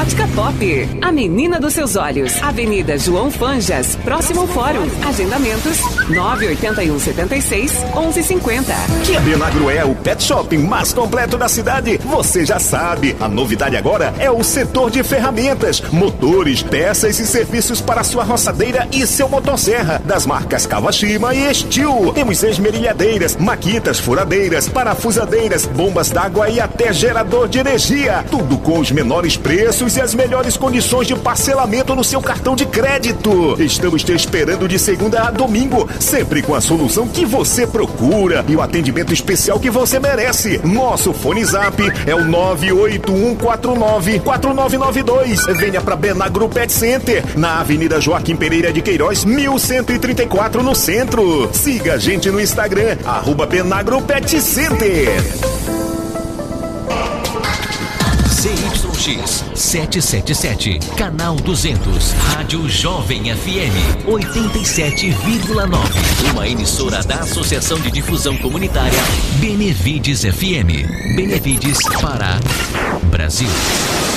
Ótica Pop, a menina dos seus olhos. Avenida João Fanjas, próximo ao Fórum. Agendamentos 98176-1150. Que a Benagro é o pet shopping mais completo da cidade, você já sabe. A novidade agora é o setor de ferramentas, motores, peças e serviços para sua roçadeira e seu motosserra, das marcas Kawashima e Steel. Temos esmerilhadeiras, maquitas, furadeiras, parafusadeiras, bombas d'água e até gerador de energia. Tudo com os menores preços e as melhores condições de parcelamento no seu cartão de crédito. Estamos te esperando de segunda a domingo, sempre com a solução que você procura e o atendimento especial que você merece. Nosso fone zap é o 981494992. Venha para Benagro Pet Center, na Avenida Joaquim Pereira de Queiroz, 1134, no centro. Siga a gente no Instagram, @Benagro Pet Center. ZYX 777, canal 200, Rádio Jovem FM 87,9. Uma emissora da Associação de Difusão Comunitária Benevides FM. Benevides, Pará, Brasil.